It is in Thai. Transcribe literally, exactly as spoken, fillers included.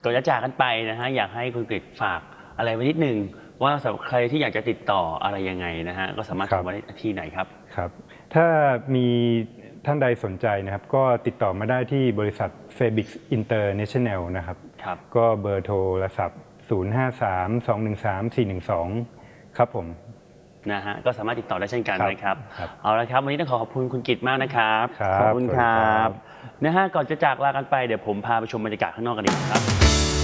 ก่อนจะจากกันไปนะฮะอยากให้คุณกฤษฝากอะไรไว้นิดนึงว่าสำหรับใครที่อยากจะติดต่ออะไรยังไงนะฮะก็สามารถโทรมาได้ที่ไหนครับครับถ้ามีท่านใดสนใจนะครับก็ติดต่อมาได้ที่บริษัท Febix International นะครับครับก็เบอร์โทรศัพท์ศูนย์ ห้า สาม สอง หนึ่ง สาม สี่ หนึ่ง สองครับผมนะฮะก็สามารถติดต่อได้เช่นกันนะครับครับเอาละครับวันนี้ต้องขอขอบคุณคุณกิตมากนะครับครับขอบคุณครับนะฮะก่อนจะจากลากันไปเดี๋ยวผมพาไปชมบรรยากาศข้างนอกกันดีกว่าครับ